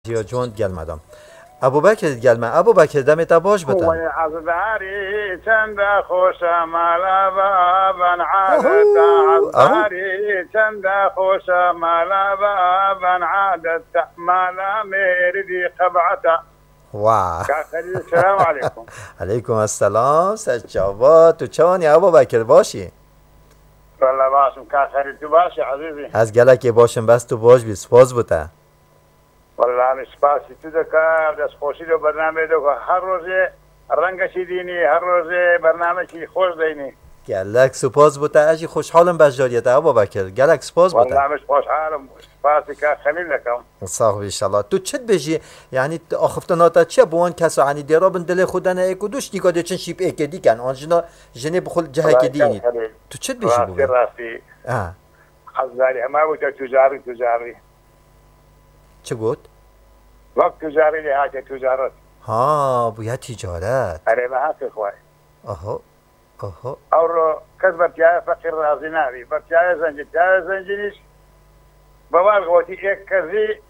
یا جوان گلمدم ابو بکر گلمه ابو بکر دمت باش بتن وی عزداری چند خوش مالا بابن عادت اهو عزداری چند خوش مالا بابن عادت مالا میردی قبعتا واه كاخلي السلام عليكم. علیکم السلام سجاوات تو چوانی ابو بکر باشی والله باسم كاخلي تباشي عزيزي. از گلک باشم بس تو باش بی سپاس بوده والله مش باسي تذكر دس خوشي له برنامج دو هر روزه رنگشی دینی هر روزه برنامجی خوش دینی. گلک سپاس بوده اجی خوشحالم بس جاریت ابو بکر گلک سپاس بوده والله مش خوش حالم باسي كاخلي لكم. صاحب انشالله تو چت بجی یعنی آخفتناتا چه بوان کسا عنی دیرا بن دل خودن ایکو دوش نیکاده چن شیب ایک دی کن آنجنا جنه بخل جهه که دینید تو چت بجی بوی راسي آه حزاري ما بوجه تجاري چه گفت وقت تجاري لهاجة تجارت. ها بویا تجارت أنا ما هاك إخوي. آها آها أو كذبت يا فقير رازي ناري برتيا زنجنيش بوال غوتي إيك كذي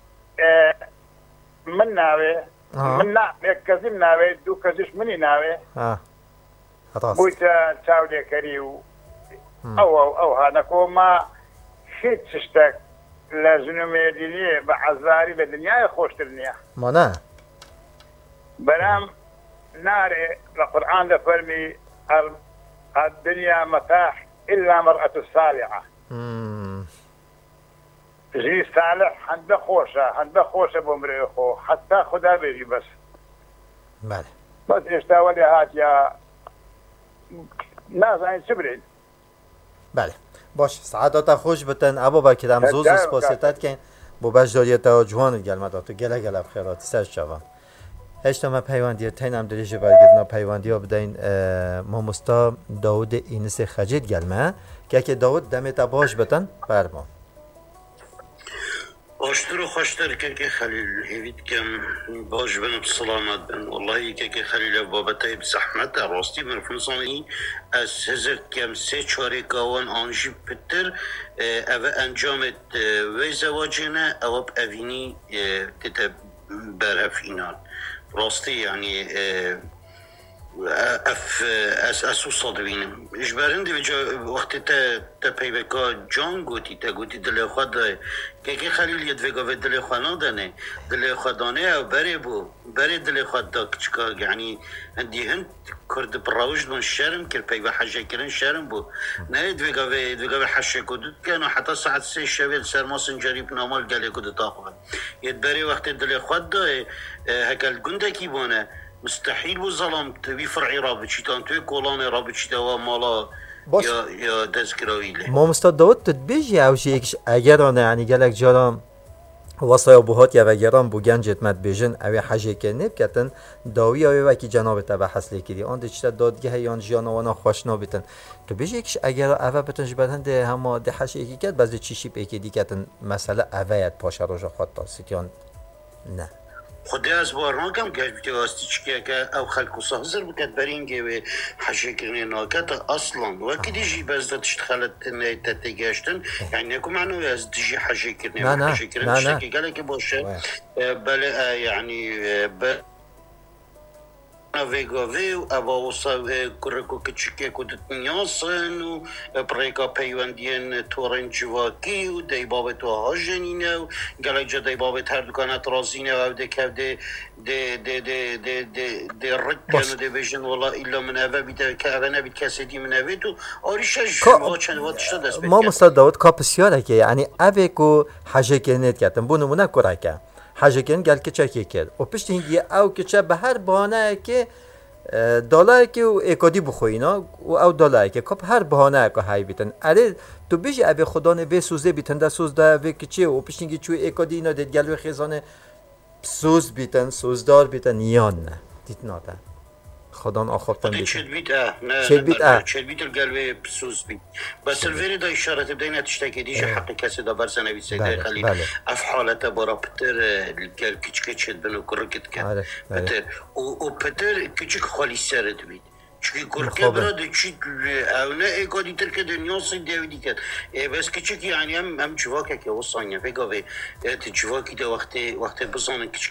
من ناوي من نا إيك كذي من ناوي دو كذيش مني ناوي خلاص بويتا تاولي كريو أو هانكو ما شيت تشتك لازم مدينية بعزاري بالدنيا خوش الدنيا ما نه بنام ناري القرآن ده فرمي الدنيا متاح إلا مرأة الصالحة. جي صالح هنده خوشة بمري خو حتى خدا بيجي بس. بله بس يشتاولي هات يا ناس عين سبرين. بله باش سعادت خوش بتن ابو بکر هم زوز سپاسیتت کن بو بش داریت و جوان گلمت تو گله بخیرات سر شوام هشتا ما پیوندی تینم دریج برگردنا پیوندی ها بدین ماموستا داود اینس خجید گلمه که داود دمت باش بتن برما باشتر و خوشتر که خلیل هیوید کم باش بن سلامت بن والله که خلیل بابتای بزحمت راستی من فنصانی از هزار کم سه چاره کاوان آنجی پتر او انجامت و زواجنه او بأوینی تت برهف اینان راستی یعنی اسو صادوینم اجبارن دی وقتی تا پیوکا جان گوتی تا گوتی دل خود که خلیل ید وگا و دل خود نادنه دل خودانه او بری دل خود دا کچکا یعنی هندی هند کرد براوش دون شرم کر پیو حجه کرن شرم بو نه ید وگا و حجه کدود کنو حتی ساعت 3 شوید سرماسن جریب نامال گلی کدود تاخوان ید بری وقتی دل خود دا هکل گنده کی بونه مستحيل والظلام تبي فرعي رابطشي توي كولاني رابطشي و مالا یا دزگراویله ما مستاد داود تدبیجی اوشی یکش اگر آنه یعنی گلک جارم وصایا بوهات یا وگران بو گنجت مد بیجن اوی حجه که نب کتن داوی اوی وکی جناب تبا حسلی کردی آن دیچتا دادگه یان جیانوانا خوشنا بیتن تو بیجی یکش اگر اوی بتنش بدن ده همه ده حجه یکی کت بازده چیشی پیکی دی کتن مسئله اویت پاشه روژا خود تاسیتیان نه خدا از بارنا کم گشت بیتی واسطی چکیه که او خلکو سازر بکت برینگه و حشه کرنه ناکت اصلا وکی دیجی بزده تشتخلت نیتت گشتن یعنی نکو معنوی از دیجی حشه کرنه و حشه کرنه تشتکی گله که باشه بله یعنی نویگاوی و اواسا کرکو کچکه کدت نیاسن و پریکا پیوندین تورنجواکی و دی بابت و هاجنینه و گلک جا دی بابت هر دکانت رازینه و دی که دی رکن و دی بجن والله ایلا من اوه بیده که اوه نبید کسی دی من اوه تو آریشش جمعه چند وقتشتا دست بید ما مستاد داود که بسیاره که یعنی اوه که حجه کرنید کتن بو نمونه کرده که حاجه کن گل که چکی کرد و پشت اینگی او که چه به هر بهانه که دالای که و اکادی بخوینا و او دالای که کپ هر بهانه که های بیتن اره تو بیجی ابی خدا نه بسوزه بیتن ده سوز ده و که چه و پشت اینگی چوی اکادی اینا دید گل و خیزانه سوز بیتن سوزدار بیتن یان نه دید ناده خدا آخفتن بیتن چد بیت نه چد بیت القلب بسوز بیت بس الفيري دا اشاره بدينا تشتكي ديجي حق كاسه دا برسنه بي سيده خليل اف حالته برا بتر القلب كيتش بنو كركت كان بتر و بتر كيتش خالي سرد بيت چی کرکه برای چی اونه اکادی ترک دنیا سی دیویدی کرد بس که چی یعنی هم چواکه که وصانیه بگاوه چواکی ده وقت بزانه